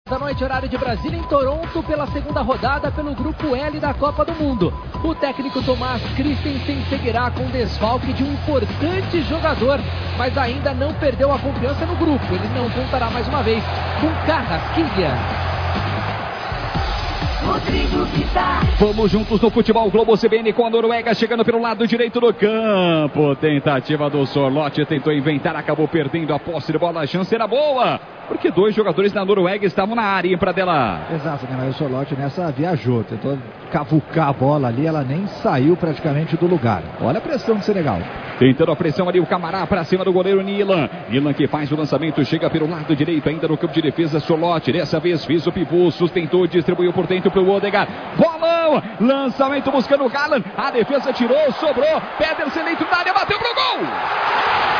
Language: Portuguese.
Da noite, horário de Brasília, em Toronto, pela segunda rodada pelo Grupo L da Copa do Mundo. O técnico Thomas Christensen seguirá com desfalque de um importante jogador, mas ainda não perdeu a confiança no grupo. Ele não contará mais uma vez com Carrasquilha. Vamos juntos no Futebol Globo CBN com a Noruega chegando pelo lado direito do campo. Tentativa do Sorloth, tentou inventar, acabou perdendo a posse de bola. A chance era boa, porque dois jogadores da Noruega estavam na área, para dela. Exato, né? Mas o Sorloth nessa viajou, tentou cavucar a bola ali, ela nem saiu praticamente do lugar. Olha a pressão do Senegal. Tentando a pressão ali, o Camará para cima do goleiro Nilan. Nilan que faz o lançamento, chega pelo lado direito, ainda no campo de defesa, Sorloth. Dessa vez fez o pivô, sustentou, distribuiu por dentro para o Odegaard. Bolão, lançamento buscando o Haaland. A defesa tirou, sobrou. Pedersen dentro da área, bateu pro gol.